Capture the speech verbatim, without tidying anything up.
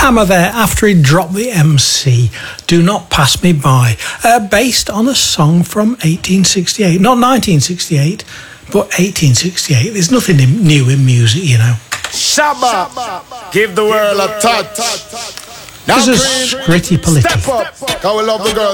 Hammer there after he dropped the M C. Do Not Pass Me By. Uh, based on a song from eighteen sixty-eight. Not nineteen sixty-eight, but eighteen sixty-eight. There's nothing in, new in music, you know. Shabba, give the world a touch. This is Gritty Politti. Step up, I will love the girls.